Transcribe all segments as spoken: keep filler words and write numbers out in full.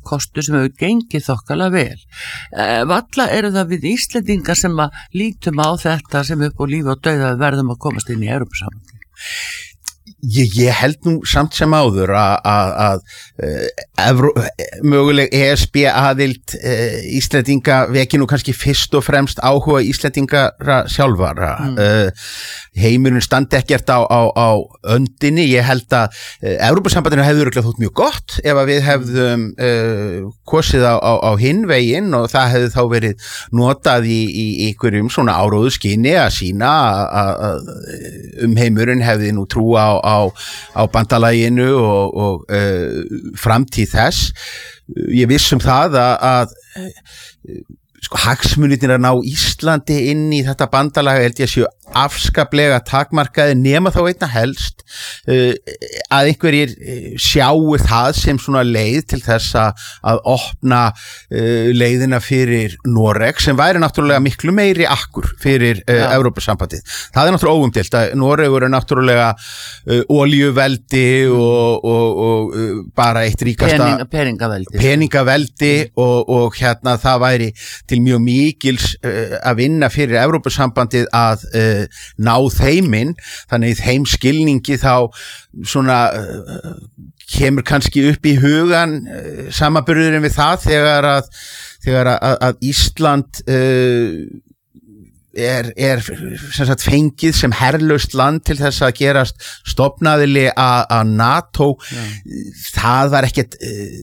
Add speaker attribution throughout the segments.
Speaker 1: kostur sem hefur gengið þokkalega vel. Eh, valla eru það við Íslendingar sem að lítum á þetta sem upp á lífi og dauða við verðum að komast inn í Evrópusambandið.
Speaker 2: Ég, ég held nú samt sem áður að, að, að uh, möguleg E S B aðild uh, Íslendinga veki nú kannski fyrst og fremst áhuga Íslendingara sjálfara. Mm. Uh, heimurinn standi ekkert á, á, á öndinni. Ég held að uh, Evrópusambandinu hefði örugglega þótt mjög gott ef að við hefðum uh, kosið á, á, á hinn veginn og það hefði þá verið notað í, í einhverjum svona áróðuskyni að sína að um heimurinn hefði nú trú á á, á bandalaginu og, og uh, framtíð þess. Ég viss um það að, að sko hagsmunirnir að ná Íslandi inn í þetta bandalag held ég að séu afskaplega takmarkaði nema þá einna helst uh, að einhverjir sjáu það sem svona leið til þess að, að opna uh, leiðina fyrir Noreg sem væri náttúrulega miklu meiri akkur fyrir uh, ja. Evrópusambandið. Það er náttúrulega óumdeilt að Noregur er náttúrulega uh, olíuveldi og, og, og uh, bara eitt ríkasta
Speaker 1: Pening, peningaveldi,
Speaker 2: peningaveldi og, og hérna það væri til mjög mikils uh, að vinna fyrir Evrópusambandið að uh, ná þeiminn, þannig í þeim skilningi þá svona uh, kemur kannski upp í hugan uh, samanburðurinn við það þegar að, þegar að, að Ísland uh, er, er sem sagt, fengið sem herlaust land til þess að gerast stofnaðili að NATO. Ja. Það var ekkert uh,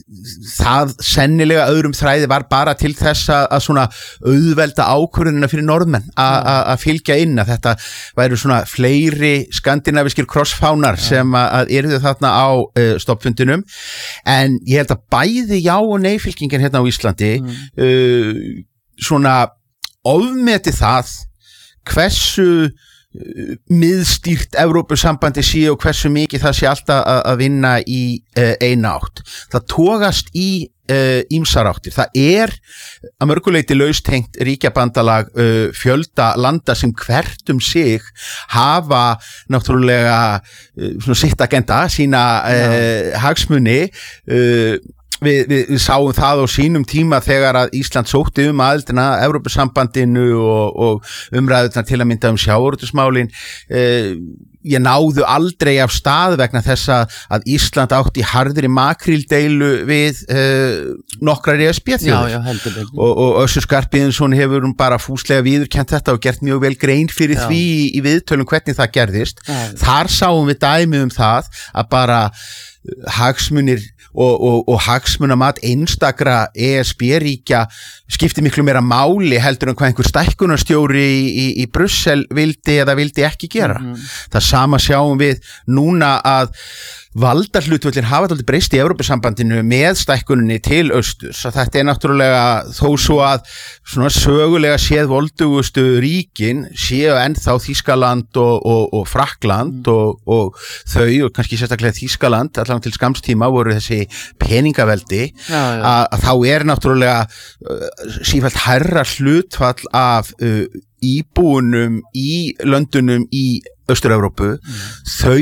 Speaker 2: það sennilega öðrum þræði var bara til þess að, að svona auðvelda ákvörðunina fyrir norðmenn að fylgja inn að þetta væru svona fleiri skandinavískir krossfánar ja. Sem að, að yrðu þarna á uh, stoppfundinum en ég held að bæði já og nei fylkingin hérna á Íslandi mm. uh, svona ofmeti það hversu uh, miðstýrt Evrópusambandi sé og hversu mikið það sé alltaf að, að vinna í uh, eina átt. Það togast í ýmsar uh, áttir. Það er að mörguleiti laustengt ríkjabandalag uh, fjölda landa sem hvert um sig hafa náttúrulega uh, svona sitt agenda, sína uh, hagsmuni. Uh, Við, við, við sáum það á sínum tíma þegar að Ísland sótti um aðildina Evrópusambandinu og, og umræðurnar til að mynda um sjávarútvegsmálin. Eh, ég náðu aldrei af stað vegna þess að Ísland átti harðri makríldeilu við eh, nokkrar E S B-þjóðir.
Speaker 1: Já, já, heldur betur.
Speaker 2: Og, og Össur Skarphéðinsson hefur bara fúslega viðurkennt þetta og gert mjög vel grein fyrir já. Því í, í viðtölum hvernig það gerðist. Já. Þar sáum við dæmi um það að bara hagsmunir og, og, og hagsmunamat einstakra E S B-ríkja skipti miklu meira máli heldur en hvað einhver stækkunarstjóri í, í, í Brussel vildi eða vildi ekki gera. Mm-hmm. Það sama sjáum við núna að valdahlutföllin hafa dálítið breyst í Evrópusambandinu með stækkuninni til austurs. Þetta er náttúrulega þó svo að svona sögulega séð voldugustu ríkin séu ennþá Þýskaland og, og, og Frakkland mm. og, og þau og kannski sérstaklega Þýskaland allan til skamstíma voru þessi peningaveldi já, já. Að, að þá er náttúrulega uh, sífellt hærra hlutfall af uh, íbúunum í löndunum í Austur-Evrópu mm. þau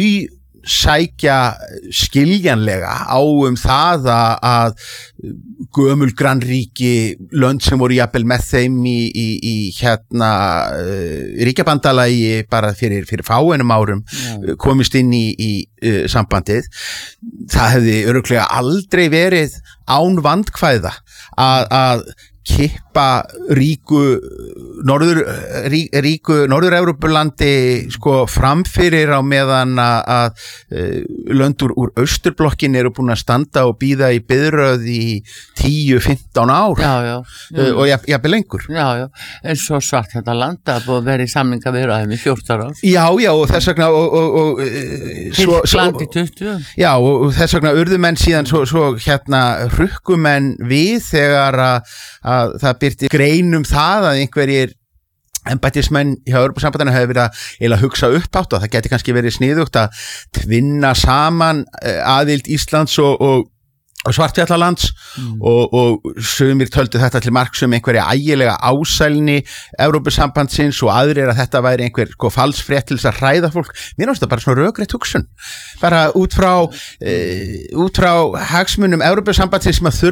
Speaker 2: sækja skiljanlega á um það að gömul grannríki lönd sem voru jafnvel með þeim í, í, í hérna uh, ríkjabandalagi bara fyrir, fyrir fáeinum árum yeah. komist inn í, í uh, sambandið. Það hefði örugglega aldrei verið án vandkvæða að, að kippa ríku norður, rí, ríku norður-Evrópulandi sko framfyrir á meðan að, að lönd úr, úr austurblokkin eru búin að standa og bíða í biðröð í tíu til fimmtán ár
Speaker 1: já, já, já.
Speaker 2: og jafnvel lengur.
Speaker 1: Já, já, en svo svart þetta landa búið að vera í samningaviðræðum í fjórtán ár.
Speaker 2: Já, já, og þess vegna og, og, og,
Speaker 1: svo, svo, tuttugu.
Speaker 2: Já, og þess vegna urðu menn síðan svo, svo hérna hrukkumenn við þegar að að það byrti grein um það að einhverjir embættismenn hjá Evrópusambandinu hefur verið að eiginlega hugsa upp átt og það geti kannski verið sniðugt að tvinna saman aðild Íslands og, og og Svartfjallalands mm. og, og sumir töldu þetta til marks um einhverja ægilega ásælni Evrópusambandsins og aðrir að þetta væri einhver sko, falsfrétt til þess að hræða fólk. Mér finnst það bara svona rökrétt hugsun bara út frá, e, út frá hagsmunum Evrópusambandsins sem að þurfa